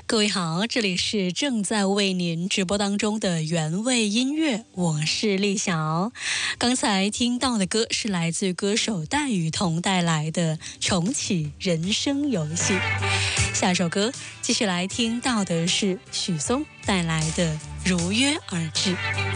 各位好，这里是正在为您直播当中的原味音乐，我是丽晓。刚才听到的歌是来自歌手戴雨桐带来的《重启人生游戏》。下首歌继续来听到的是许嵩带来的《如约而至》。